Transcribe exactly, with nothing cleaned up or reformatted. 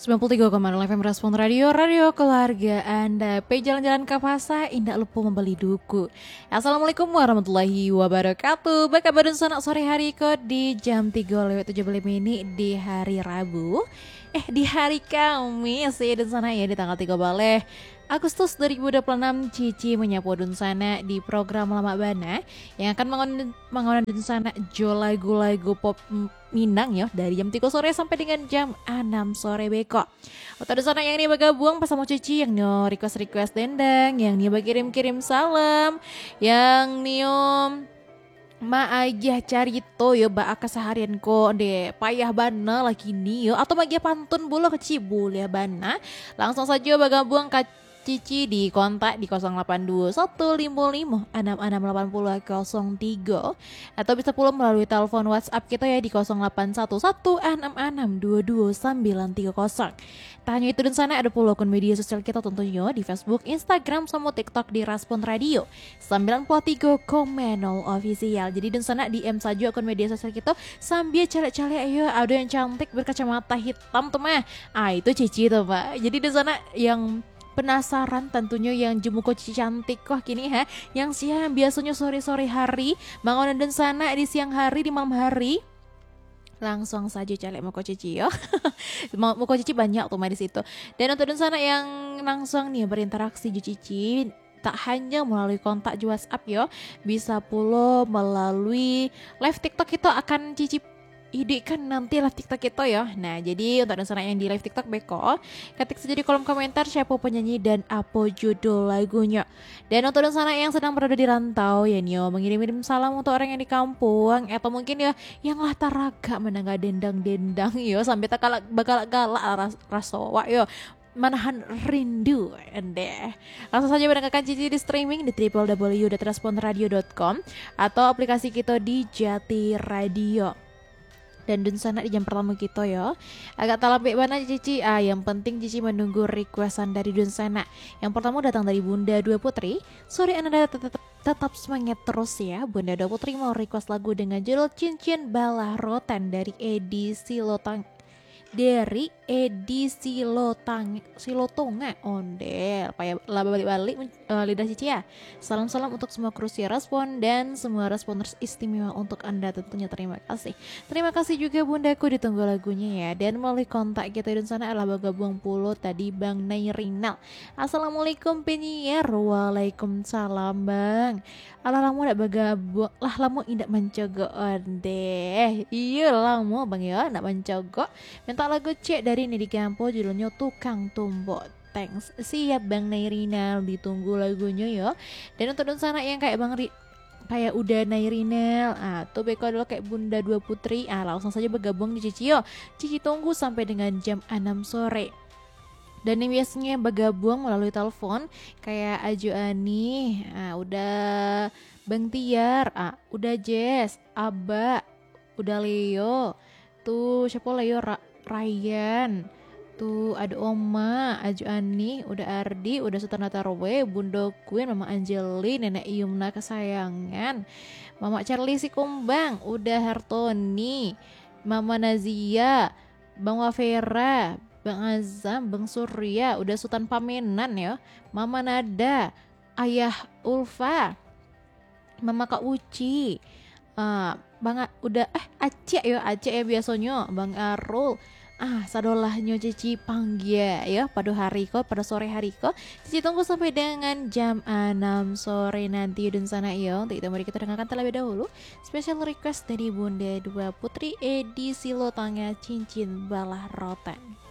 sembilan puluh tiga koma nol F M Respon Radio, radio keluarga Anda. Pe jalan-jalan ke pasar, indah lupa membeli duku. Assalamualaikum warahmatullahi wabarakatuh. Bakabar sana sore hari ko di jam tiga lewat tujuh belas menit di hari Rabu. Eh di hari Kamis ya dan sana ya di tanggal tiga belas Agustus dua ribu dua puluh enam. Cici menyapu dun sana di program Lama Bana yang akan mengonan dun sana jo lagu-lagu pop Minang ya dari jam tiga sore sampai dengan jam enam sore beko. Atau dun sana yang nih bergabung pas sama Cici yang nih request-request dendang, yang nih kirim-kirim salam, yang nih Ma aja carito yo ba keseharian ko de payah bana lagi nih yo atau bagia pantun bulu kecil boleh bana langsung saja bergabung ke Cici di kontak di nol delapan dua satu lima lima enam enam delapan nol nol tiga atau bisa pula melalui telepon WhatsApp kita ya di nol delapan satu satu enam enam dua dua sembilan tiga nol. Tanya itu dan sana ada pula akun media sosial kita tentunya di Facebook, Instagram, sama TikTok di Respon Radio sembilan puluh tiga koma nol official. Jadi dan sana D M saja akun media sosial kita sambil cari-cari ayo ada yang cantik berkacamata hitam tuh mah. Ah itu Cici tuh Pak. Jadi dan sana yang penasaran tentunya yang jemuko Cici cantik kok kini ha, yang siang biasanya sore-sore hari bangunan dan sana di siang hari di malam hari langsung saja cari Moko Cici yo. Moko Cici banyak tuh di situ. Dan untuk dan sana yang langsung nih berinteraksi di Cici tak hanya melalui kontak di WhatsApp yo, bisa pula melalui live TikTok itu akan Cici ide kan nanti live TikTok itu ya. Nah jadi untuk dan sana yang di live TikTok beko ketik saja di kolom komentar siapa penyanyi dan apa judul lagunya. Dan untuk dan sana yang sedang berada di rantau ya Nio mengirim-irim salam untuk orang yang di kampung atau mungkin ya yang latar raga menangga dendang-dendang yo sampai tak galak bakal galak ras, rasowa yo manahan rindu ende. Langsung saja mendengarkan Cici di streaming di w w w dot respon radio dot com atau aplikasi kita di Jati Radio. Dan dun sana di jam pertama kita ya agak talapik mana Cici. Ah yang penting Cici menunggu requestan dari dun sana. Yang pertama datang dari Bunda Dua Putri. Sore Anda tetap tetap semangat terus ya. Bunda Dua Putri mau request lagu dengan judul Cincin Bala Rotan dari Edi Silotang dari Edi Silotang Silotonga ondel payah laba balik-balik uh, lidah Cici ya. Salam-salam untuk semua kru si Respon dan semua responders istimewa untuk Anda tentunya. Terima kasih. Terima kasih juga Bundaku, ditunggu lagunya ya. Dan melalui kontak kita dan sana adalah bergabung puluh tadi Bang Nairinal. Assalamualaikum penyiar. Waalaikumsalam Bang. Alah lamu ndak bergabung lah lamu indak mencogok deh. Iya lamu Bang ya ndak mencogok. Minta lagu cek dari Nidi Campo judulnya Tukang Tumbok. Thanks. Siap Bang Nairinal, ditunggu lagunya ya. Dan untuk sana yang kayak Bang Ri kayak udah Nairinal, ah tuh beko dulu kayak Bunda Dua Putri, ah langsung saja bergabung di Cici yo. Cici tunggu sampai dengan jam enam sore. Dan yang biasanya bergabung melalui telepon kayak Aju Ani, ah udah Bang Tiar, ah udah Jess, Aba, udah Leo, tuh siapa Leo Ra Ryan, tuh ada Oma, Aju Ani, udah Ardi, udah Sultan Tarwe, Bunda Queen, Mama Anjeli, Nenek Yumna kesayangan, Mama Charlie si Kumbang, udah Hartoni, Mama Nazia, Bang Wafera, Bang Azam, Bang Surya, udah Sultan Pamenan ya, Mama Nada, Ayah Ulfa, Mama Kak Uci, uh, Bang A- udah eh Aceh ya, Aceh ya biasanya, Bang Arul. Ah, sadolahnya Cici panggil ya pada hari ko, pada sore hari ko. Cici tunggu sampai dengan jam enam sore nanti dan sana ya. Untuk itu mari kita dengarkan terlebih dahulu special request dari Bunda Dua Putri Edi Silotanga Cincin Bala Rotan.